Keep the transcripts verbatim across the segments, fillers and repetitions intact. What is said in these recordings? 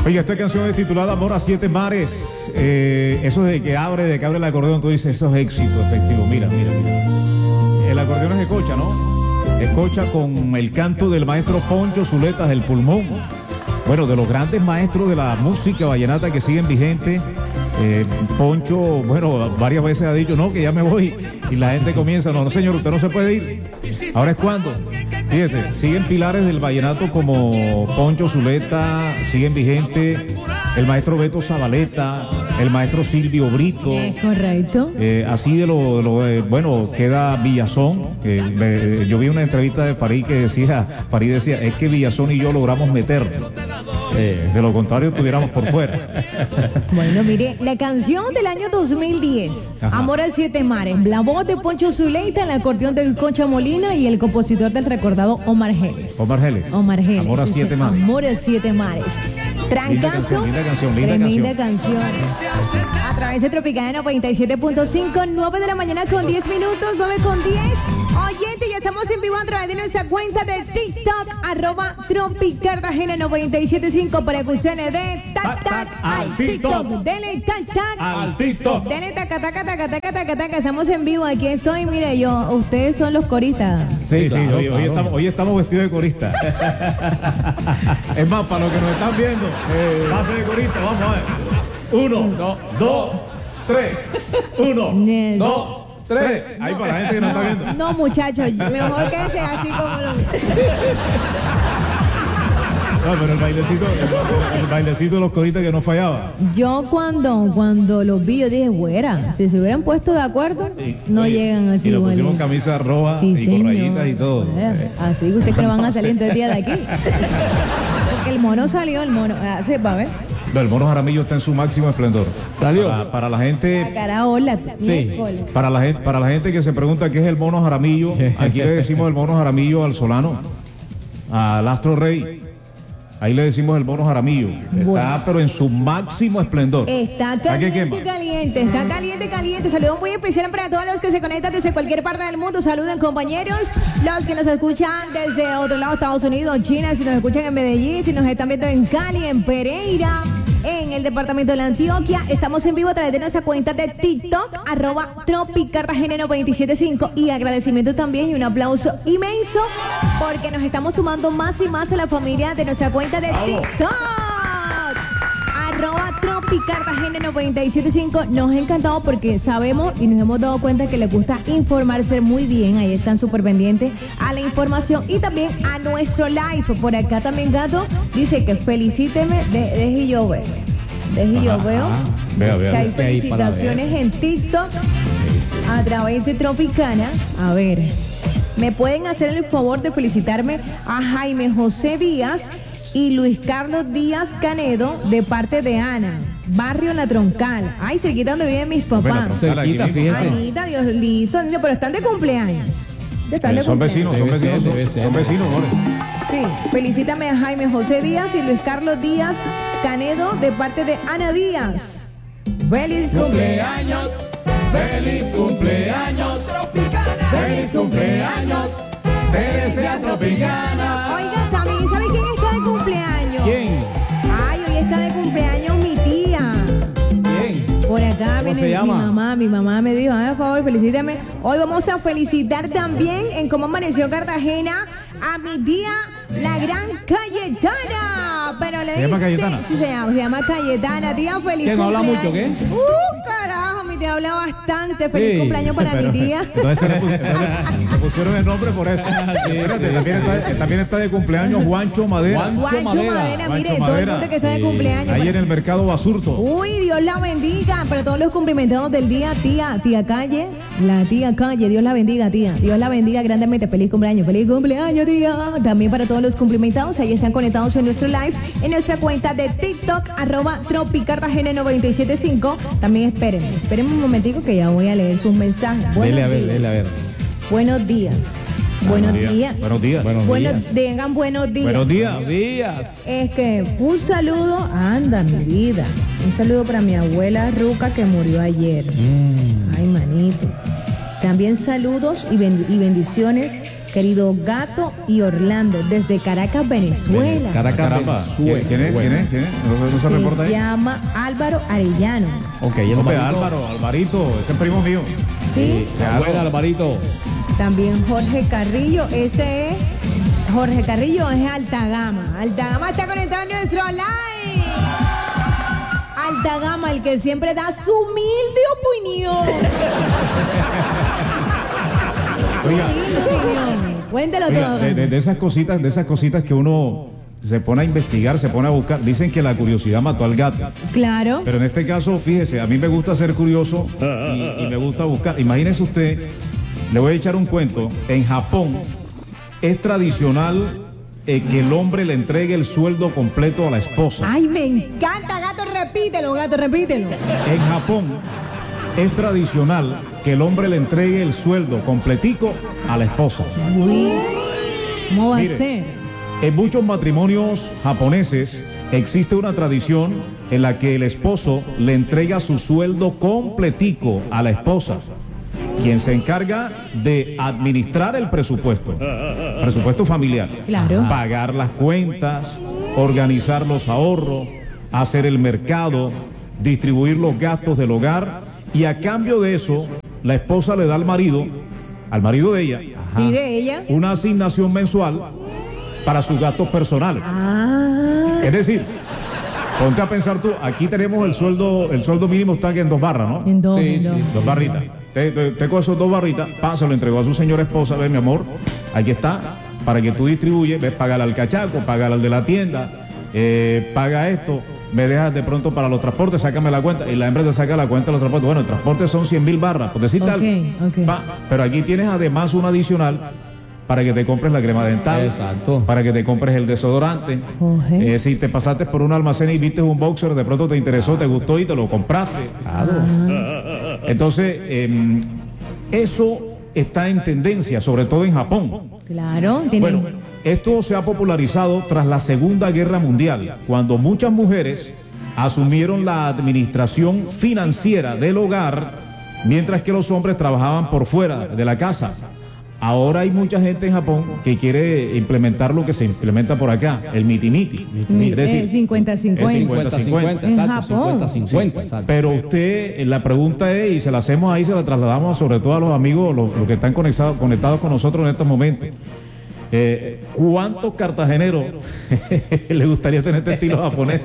Oye, esta canción es titulada Amor a Siete Mares. Eh, eso de que abre, de que abre el acordeón, tú dices, eso es éxito, efectivo. Mira, mira, mira. El acordeón es escocha, ¿no? Escocha con el canto del maestro Poncho Zuletas del Pulmón. Bueno, de los grandes maestros de la música vallenata que siguen vigentes. Eh, Poncho, bueno, varias veces ha dicho, no, que ya me voy. Y la gente comienza, no, no señor, usted no se puede ir. Ahora es cuando. Fíjese, siguen pilares del vallenato como Poncho Zuleta, siguen vigentes el maestro Beto Zabaleta, el maestro Silvio Brito. Es correcto. Eh, así de lo, lo eh, bueno, queda Villazón. Que, eh, yo vi una entrevista de Farid que decía, Farid decía, es que Villazón y yo logramos meter. Eh, de lo contrario estuviéramos por fuera. Bueno, mire, la canción del año dos mil diez, Ajá. Amor a Siete Mares, la voz de Poncho Zuleta, el acordeón del Concha Molina y el compositor del recordado Omar Geles. Omar Geles. Omar Geles. Amor a Siete Mares. Amor a Siete Mares. Trancazo. Linda canción, linda canción, linda canción. canción. A través de Tropicana noventa y siete punto cinco, nueve de la mañana con diez minutos, nueve con diez. Oyente, ya estamos en vivo a través de nuestra cuenta de TikTok, arroba Tropicartagena noventa y siete punto cinco, para que usted le dé tac tac al TikTok. Dele tac tac al TikTok. Dele tac tac tac tac tac tac tac. Estamos en vivo, aquí estoy, mire yo, ustedes son los coristas. Sí, sí, claro, hoy, claro. Hoy, estamos, hoy estamos vestidos de coristas. Es más, para los que nos están viendo, eh, base de corista, vamos a ver. Uno, no, dos, tres. Uno, no. dos, tres. Ahí no, para la gente que no, no está viendo. No, muchachos, mejor que sea así como lo... No, pero el bailecito, el, el bailecito de los coditas que no fallaba. Yo cuando, cuando los vi, yo dije, güera, si se hubieran puesto de acuerdo, sí, no oye, llegan así. Y lo pusimos en camisa roja, sí, y señor, con rayitas y todo. Eh, así que ustedes que no van a salir todo el día de aquí. Porque el mono salió, el mono, así va a ver. No, el mono Jaramillo está en su máximo esplendor. Salió. Para, para la gente. La cara, hola. Sí. Para la gente, para la gente que se pregunta qué es el mono Jaramillo, aquí le decimos el mono Jaramillo al Solano, al Astro Rey. Ahí le decimos el mono Jaramillo. Está, bueno, pero en su máximo esplendor. Está caliente, caliente. Está caliente, caliente. Saludos muy especial para todos los que se conectan desde cualquier parte del mundo. Saluden, compañeros. Los que nos escuchan desde otro lado, Estados Unidos, China. Si nos escuchan en Medellín, si nos están viendo en Cali, en Pereira, en el departamento de la Antioquia. Estamos en vivo a través de nuestra cuenta de TikTok, arroba Tropicartagena noventa y siete punto cinco. Y agradecimiento también y un aplauso inmenso porque nos estamos sumando más y más a la familia de nuestra cuenta de TikTok, arroba Tropicartagena noventa y siete punto cinco. Nos ha encantado porque sabemos y nos hemos dado cuenta que les gusta informarse muy bien. Ahí están súper pendientes a la información y también a nuestro live. Por acá también Gato dice que felicíteme, de, deje yo ver. Deje yo veo vea, vea, que hay vea, felicitaciones en TikTok a través de Tropicana. A ver, me pueden hacer el favor de felicitarme a Jaime José Díaz y Luis Carlos Díaz Canedo de parte de Ana, barrio La Troncal. Ay, cerquita donde viven mis papás. Cerquita, fíjese. Anita, Dios, listo, pero están de cumpleaños. Están de son cumpleaños. vecinos, son vecinos, debe ser, son vecinos, ¿no? Sí, felicítame a Jaime José Díaz y Luis Carlos Díaz Canedo de parte de Ana Díaz. ¡Feliz cumpleaños! ¡Feliz cumpleaños! ¡Feliz cumpleaños! ¡Te desea Tropicana! Oiga, también, ¿sabe quién está de cumpleaños? ¿Quién? Ay, hoy está de cumpleaños mi tía. ¿Quién? Por acá ¿Cómo viene se llama? mi mamá. Mi mamá me dijo, ay, por favor, felicítame. Hoy vamos a felicitar también en Cómo Amaneció Cartagena a mi tía, la gran Cayetana. Pero le ¿Se llama Cayetana? Sí, se llama, se llama Cayetana. Tía, feliz ¿Quién habla cumpleaños. mucho, qué? Uh, carajo, mi tía habla bastante. Feliz Sí, cumpleaños para Pero, mi tía. Entonces se le, pu- le pusieron el nombre por eso. Espérate, también, está, también está de cumpleaños Juancho Madera. Juan- Guancho Madera. Madera, Juancho mire, todo el Madera. mundo que está de Sí. cumpleaños. Ahí en el mercado Basurto. Uy, Dios la bendiga. Para todos los cumplimentados del día, tía, tía Calle, la tía Calle, Dios la bendiga, tía. Dios la bendiga grandemente. Feliz cumpleaños, feliz cumpleaños, tía. También para todos los cumplimentados, ahí están conectados en nuestro live, en nuestra cuenta de TikTok, arroba Tropicartagena noventa y siete punto cinco. También esperen, esperen un momentico que ya voy a leer sus mensajes. Buenos Dele a ver, días. dele a ver. Buenos días. Buenos días. Buenos días. Buenos Buenos, días. digan buenos días. Buenos días. Buenos días. Es que un saludo, anda mi vida, un saludo para mi abuela Ruca que murió ayer. Mm. Ay, manito. También saludos y, ben- y bendiciones querido Gato y Orlando, desde Caracas, Venezuela. Caracas, Caramba. Venezuela. ¿Quién es? ¿Quién es? ¿Quién es? ¿No, no se reporta Se ahí? llama Álvaro Arellano. Ok, el Hombre, Alvarito. Álvaro, Alvarito, ese es primo mío. Sí. Claro. Buena, Alvarito. También Jorge Carrillo, ese es. Jorge Carrillo es alta gama. Alta gama está conectado en nuestro live. Alta gama, el que siempre da su humilde opinión. Oiga, Humilde opinión. Cuéntelo oiga, todo. de, de- de esas cositas, de esas cositas que uno se pone a investigar, se pone a buscar. Dicen que la curiosidad mató al gato. Claro. Pero en este caso, fíjese, a mí me gusta ser curioso y, y me gusta buscar. Imagínese usted, le voy a echar un cuento. En Japón es tradicional eh, que el hombre le entregue el sueldo completo a la esposa. Ay, me encanta, gato, repítelo, gato, repítelo. En Japón es tradicional que el hombre le entregue el sueldo completico a la esposa. Uy, ¿cómo va Mire. a ser? En muchos matrimonios japoneses existe una tradición en la que el esposo le entrega su sueldo completico a la esposa, quien se encarga de administrar el presupuesto, presupuesto familiar, Claro. pagar las cuentas, organizar los ahorros, hacer el mercado, distribuir los gastos del hogar, y a cambio de eso, la esposa le da al marido, al marido de ella, Sí, de ella. una asignación mensual para sus gastos personales. Ah, Es decir, ponte a pensar tú, aquí tenemos el sueldo, el sueldo mínimo está aquí en dos barras, ¿no? en dos, Sí, en sí, dos. Dos barritas. Te, te, te coge esos dos barritas, pa, se lo entregó a su señora esposa, ve mi amor, aquí está, para que tú distribuyes, ves, paga al cachaco, paga al de la tienda, eh, paga esto, me dejas de pronto para los transportes, sácame la cuenta, y la hembra te saca la cuenta de los transportes. Bueno, el transporte son cien mil barras, por decirte Ok, algo. ok. Pa, pero aquí tienes además una adicional para que te compres la crema dental, Exacto. para que te compres el desodorante. Oje. Eh, si te pasaste por un almacén y viste un boxer, de pronto te interesó, te gustó y te lo compraste. Claro. Entonces, eh, eso está en tendencia, sobre todo en Japón. Claro, tiene. Bueno, esto se ha popularizado tras la Segunda Guerra Mundial, cuando muchas mujeres asumieron la administración financiera del hogar, mientras que los hombres trabajaban por fuera de la casa. Ahora hay mucha gente en Japón que quiere implementar lo que se implementa por acá, el miti-miti. Mi- Es decir, eh, cincuenta cincuenta. es cincuenta cincuenta, En exacto. Japón. cincuenta cincuenta, exacto. Pero usted, eh, la pregunta es, y se la hacemos ahí, se la trasladamos sobre todo a los amigos, los, los que están conectados, conectados con nosotros en estos momentos. Eh, ¿Cuántos cartageneros les gustaría tener este estilo japonés?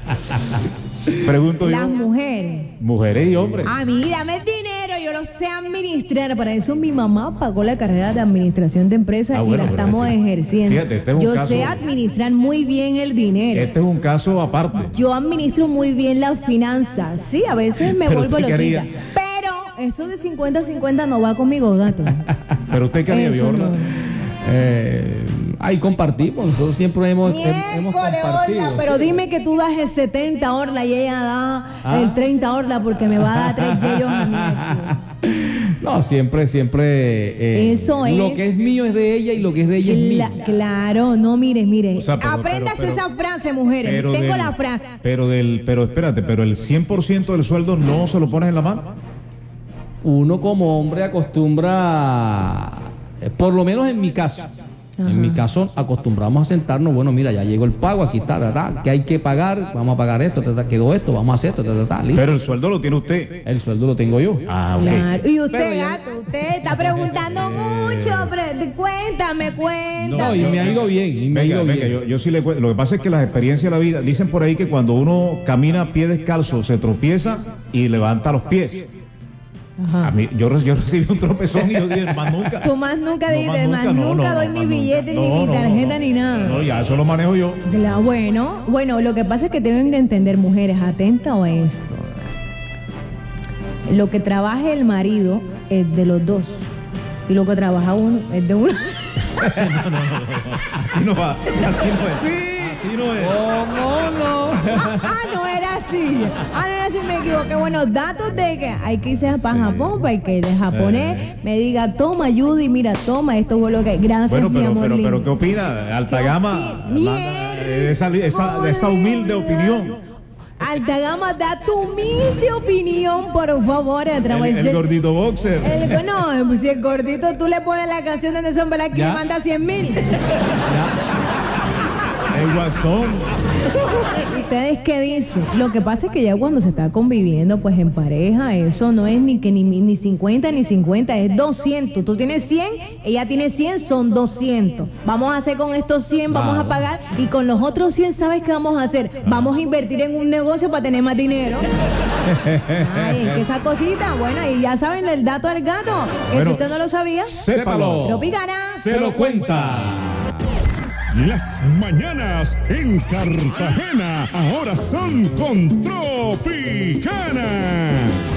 Pregunto Las yo. mujeres. Mujeres y hombres. A mí, dame el dinero, yo lo sé administrar. Para eso mi mamá pagó la carrera de administración de empresas Ah, y bueno, la pero estamos este- ejerciendo. fíjate, este es un yo caso- sé administrar muy bien el dinero. Este es un caso aparte. Yo administro muy bien las finanzas. Sí, a veces me Pero vuelvo usted loquita. quería- Pero eso de cincuenta cincuenta no va conmigo, gato. Pero usted quería Eso viola. no. Eh, ahí compartimos, nosotros siempre hemos, hem- hemos Miércoles, compartido. Orla, pero dime que tú das el setenta Orla y ella da Ah. el treinta Orla porque me va a dar tres yeyos a mí aquí. No, siempre, siempre. eh, Eso Lo es. que es mío es de ella y lo que es de ella es Cla- mío. claro, no, mire, mire. O sea, pero- Apréndase pero- pero- esa frase, mujeres. Pero Tengo del- la frase. Pero del, pero espérate, pero el cien por ciento del sueldo no se lo pones en la mano. Uno como hombre acostumbra, eh, por lo menos en mi caso, en mi caso acostumbramos a sentarnos, bueno, mira, ya llegó el pago, aquí está, ta, ta, que hay que pagar, vamos a pagar esto, ta, ta, quedó esto, vamos a hacer esto, ta, ta, ta, listo. Pero el sueldo lo tiene usted. El sueldo lo tengo yo. Ah, ok. Claro. Y usted, Pero ya- gato, usted está preguntando mucho. Pre- cuéntame, cuéntame. No, y me ha ido bien, y me ha Venga, ido venga, bien. yo, yo sí le cuento. Lo que pasa es que las experiencias de la vida, dicen por ahí que cuando uno camina a pie descalzo, se tropieza y levanta los pies. Ajá. A mí, yo, re- yo recibí un tropezón y yo dije, más nunca. Tú más nunca No, dices, más no, nunca no, doy no, mi más billete, nunca. ni No, mi no, tarjeta, no. ni nada. No, ya eso lo manejo yo. La- bueno, bueno, lo que pasa es que deben de entender, mujeres, atenta a esto. Lo que trabaja el marido es de los dos. Y lo que trabaja uno es de uno. Así no va. Así no es. Así no es. ¿Cómo no? Ah, no era así. Ah, no era así, me equivoqué. Bueno, datos de que hay que irse para Japón para que el japonés me diga, toma, Judy, mira, toma, esto fue lo que. Gracias, Bueno, mi pero, amor pero, lindo. pero ¿qué opina? Alta ¿Qué gama. opi- manda esa, esa, esa humilde opinión. alta gama. Da tu humilde opinión, por favor, a El, través el de... gordito boxer. El, no, si el gordito tú le pones la canción de Nelson Velázquez Ya. y manda cien mil. El guasón. ¿Ustedes qué dicen? Lo que pasa es que ya cuando se está conviviendo, pues en pareja, eso no es ni que ni, ni cincuenta ni cincuenta, es doscientos. Tú tienes cien, ella tiene cien, son doscientos. Vamos a hacer con estos cien, vamos a pagar, y con los otros cien, ¿sabes qué vamos a hacer? Vamos a invertir en un negocio para tener más dinero. Ay, que esa cosita, bueno, y ya saben el dato del gato, que Bueno, si usted no lo sabía, Sépalo. Tropicana. Se lo cuenta. Las mañanas en Cartagena ahora son con Tropicana.